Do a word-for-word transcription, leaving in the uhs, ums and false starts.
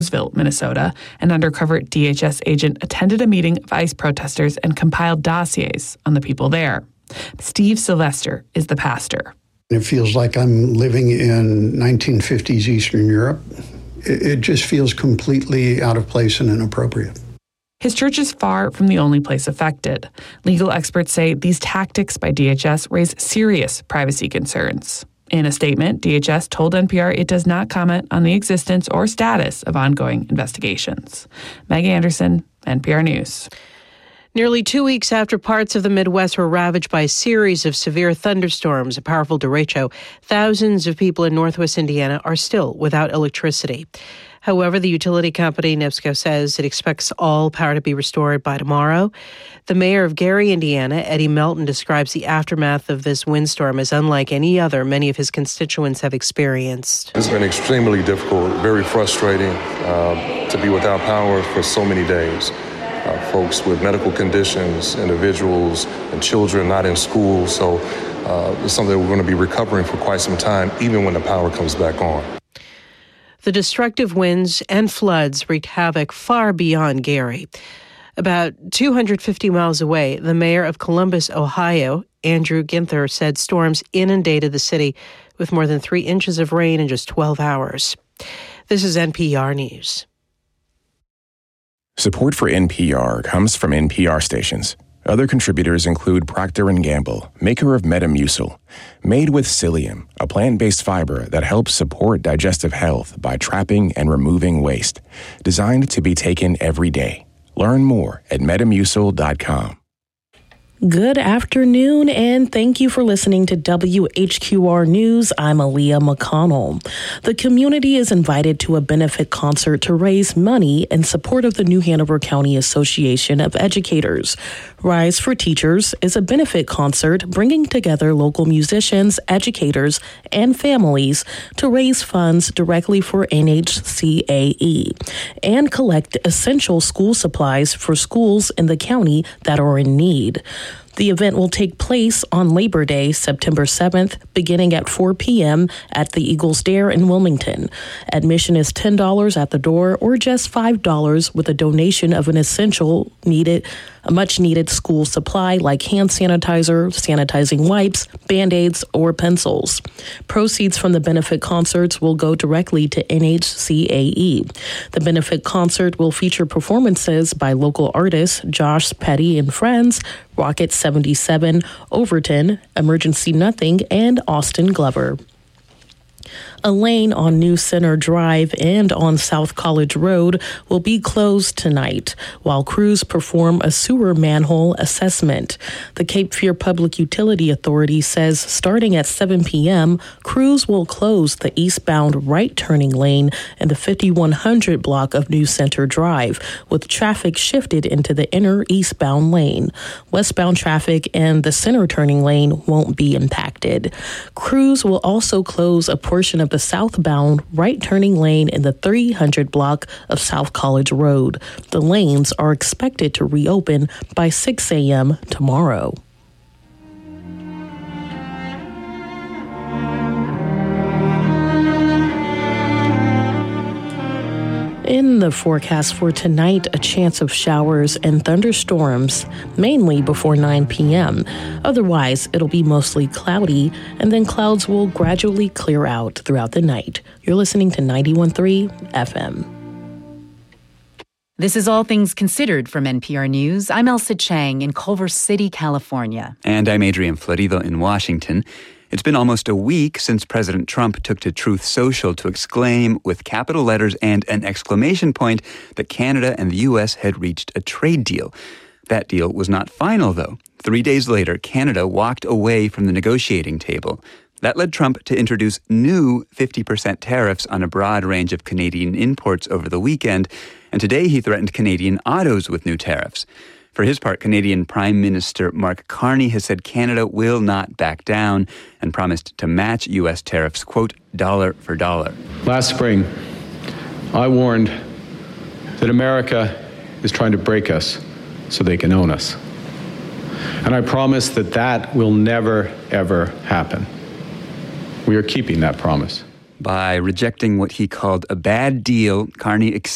Roseville, Minnesota, an undercover D H S agent attended a meeting of ICE protesters and compiled dossiers on the people there. Steve Sylvester is the pastor. It feels like I'm living in nineteen fifties Eastern Europe. It just feels completely out of place and inappropriate. His church is far from the only place affected. Legal experts say these tactics by D H S raise serious privacy concerns. In a statement, D H S told N P R it does not comment on the existence or status of ongoing investigations. Meg Anderson, N P R News. Nearly two weeks after parts of the Midwest were ravaged by a series of severe thunderstorms, a powerful derecho, thousands of people in northwest Indiana are still without electricity. However, the utility company, NIPSCO, says it expects all power to be restored by tomorrow. The mayor of Gary, Indiana, Eddie Melton, describes the aftermath of this windstorm as unlike any other many of his constituents have experienced. It's been extremely difficult, very frustrating uh, to be without power for so many days. Uh, folks with medical conditions, individuals, and children not in school. So uh, it's something we're going to be recovering for quite some time, even when the power comes back on. The destructive winds and floods wreaked havoc far beyond Gary. About two hundred fifty miles away, the mayor of Columbus, Ohio, Andrew Ginther, said storms inundated the city with more than three inches of rain in just twelve hours. This is N P R News. Support for N P R comes from N P R stations. Other contributors include Procter and Gamble, maker of Metamucil, made with psyllium, a plant-based fiber that helps support digestive health by trapping and removing waste, designed to be taken every day. Learn more at metamucil dot com. Good afternoon, and thank you for listening to W H Q R News. I'm Aaliyah McConnell. The community is invited to a benefit concert to raise money in support of the New Hanover County Association of Educators. Rise for Teachers is a benefit concert bringing together local musicians, educators, and families to raise funds directly for N H C A E and collect essential school supplies for schools in the county that are in need. The event will take place on Labor Day, September seventh, beginning at four p.m. at the Eagles Dare in Wilmington. Admission is ten dollars at the door or just five dollars with a donation of an essential needed, a much-needed school supply like hand sanitizer, sanitizing wipes, Band-Aids, or pencils. Proceeds from the benefit concerts will go directly to N H C A E. The benefit concert will feature performances by local artists Josh Petty and Friends, Rocket seventy-seven, Overton, Emergency Nothing, and Austin Glover. A lane on New Center Drive and on South College Road will be closed tonight while crews perform a sewer manhole assessment. The Cape Fear Public Utility Authority says starting at seven p.m., crews will close the eastbound right-turning lane in the fifty-one hundred block of New Center Drive, with traffic shifted into the inner eastbound lane. Westbound traffic and the center-turning lane won't be impacted. Crews will also close a portion of the southbound right-turning lane in the three hundred block of South College Road. The lanes are expected to reopen by six a.m. tomorrow. In the forecast for tonight, a chance of showers and thunderstorms, mainly before nine p.m. Otherwise, it'll be mostly cloudy, and then clouds will gradually clear out throughout the night. You're listening to ninety-one point three F M. This is All Things Considered from N P R News. I'm Elsa Chang in Culver City, California. And I'm Adrian Florido in Washington. It's been almost a week since President Trump took to Truth Social to exclaim with capital letters and an exclamation point that Canada and the U S had reached a trade deal. That deal was not final, though. Three days later, Canada walked away from the negotiating table. That led Trump to introduce new fifty percent tariffs on a broad range of Canadian imports over the weekend, and today he threatened Canadian autos with new tariffs. For his part, Canadian Prime Minister Mark Carney has said Canada will not back down and promised to match U S tariffs, quote, dollar for dollar. Last spring, I warned that America is trying to break us so they can own us. And I promised that that will never, ever happen. We are keeping that promise. By rejecting what he called a bad deal, Carney